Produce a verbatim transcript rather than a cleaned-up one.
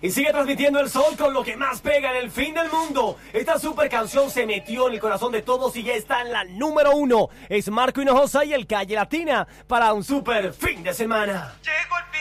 Y sigue transmitiendo el sol con lo que más pega en el fin del mundo. Esta super canción se metió en el corazón de todos y ya está en la número uno. Es Marco Hinojosa y el Calle Latina para un super fin de semana. Llegó el